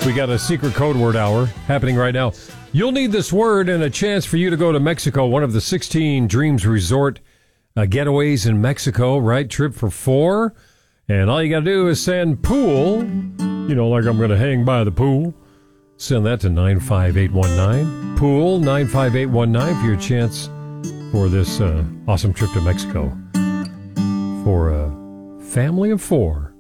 We got a secret code word hour happening right now. You'll need this word and a chance for you to go to Mexico, one of the 16 Dreams Resort getaways in Mexico, right? Trip for 4. And all you got to do is send pool, like I'm going to hang by the pool. Send that to 95819. Pool 95819 for your chance for this awesome trip to Mexico for a family of 4.